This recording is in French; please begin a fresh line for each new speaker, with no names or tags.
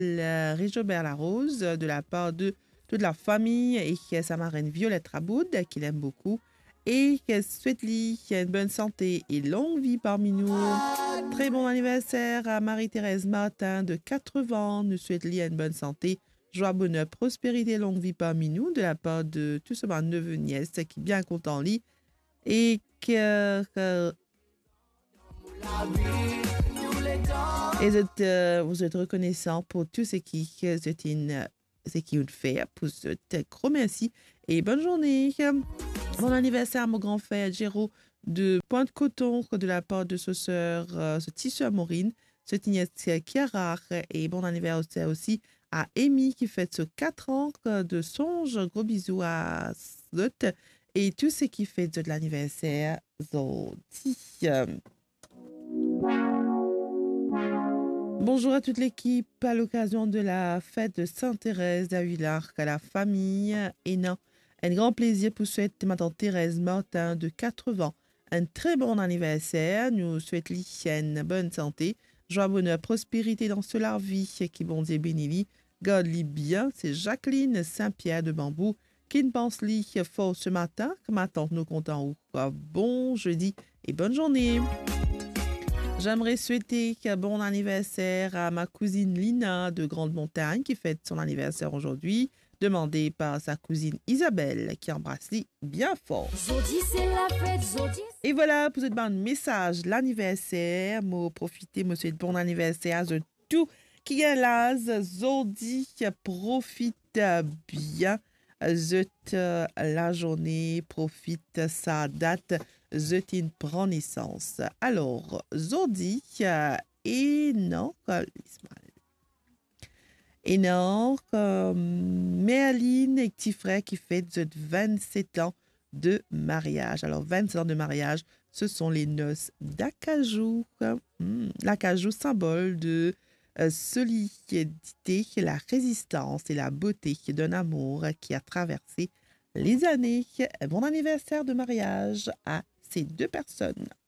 Rigobert Larose de la part de toute la famille et sa marraine Violette Raboud, qu'il aime beaucoup. Et qu'elle souhaite-lui une bonne santé et longue vie parmi nous. Très bon anniversaire à Marie-Thérèse Martin de 80 ans. Nous souhaite-lui une bonne santé, joie, bonheur, prospérité, longue vie parmi nous de la part de tout ce neveu nièce qui est bien content lit et vous êtes reconnaissant pour tout ce qui vous fait pour ce gros merci et bonne journée. Bon anniversaire à mon grand frère Géraud de Pointe-Coton de la part de sa sœur, ce tissu à Maureen, ce nièce Chiara et bon anniversaire aussi à Amy qui fête ce 4 ans de songe. Gros bisous à Zot et tout ce qui fait de l'anniversaire Zoti. Bonjour à toute l'équipe à l'occasion de la fête de Sainte-Thérèse d'Avilard, à la famille et non. Un grand plaisir pour souhaiter Madame Thérèse Martin de 80 ans un très bon anniversaire. Nous souhaitons une bonne santé, joie, bonheur, prospérité dans ce leur vie qui bon Dieu bénit. Garde-lui bien. C'est Jacqueline Saint-Pierre de Bambou qui ne pense lui fort ce matin. Que ma tante nous content ou bon jeudi et bonne journée. J'aimerais souhaiter un bon anniversaire à ma cousine Lina de Grande Montagne qui fête son anniversaire aujourd'hui, demandé par sa cousine Isabelle qui embrasse lui bien fort.
Zodi, c'est la fête, Zodi.
Et voilà, pour ce bon message, l'anniversaire, moi profitez, moi souhaite bon anniversaire de tout qui est là, Zodi, profite bien. La journée, profite sa date, Zotin prend naissance. Alors, Zodi, et non, Merline et petit frère qui fête 27 ans de mariage. Alors, 27 ans de mariage, ce sont les noces d'Acajou. L'Acajou, symbole de solidité, la résistance et la beauté d'un amour qui a traversé les années. Bon anniversaire de mariage à ces deux personnes.